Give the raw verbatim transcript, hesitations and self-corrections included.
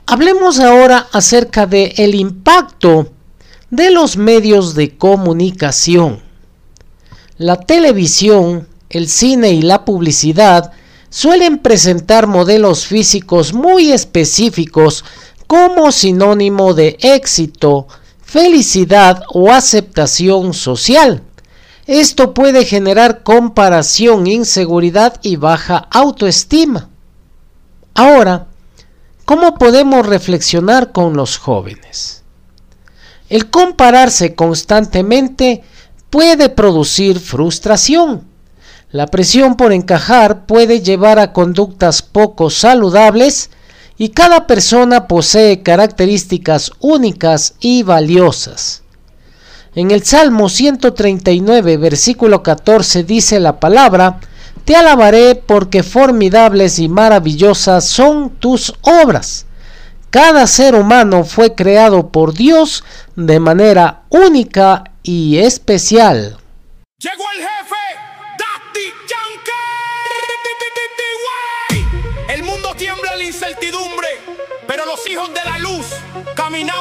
Hablemos ahora acerca del impacto de los medios de comunicación. La televisión, el cine y la publicidad suelen presentar modelos físicos muy específicos como sinónimo de éxito, felicidad o aceptación social. Esto puede generar comparación, inseguridad y baja autoestima. Ahora, ¿cómo podemos reflexionar con los jóvenes? El compararse constantemente puede producir frustración. La presión por encajar puede llevar a conductas poco saludables y cada persona posee características únicas y valiosas. En el Salmo ciento treinta y nueve, versículo catorce, dice la palabra: Te alabaré porque formidables y maravillosas son tus obras. Cada ser humano fue creado por Dios de manera única y especial. Llegó el jefe, Daddy Yankee. El mundo tiembla en la incertidumbre, pero los hijos de la luz caminamos.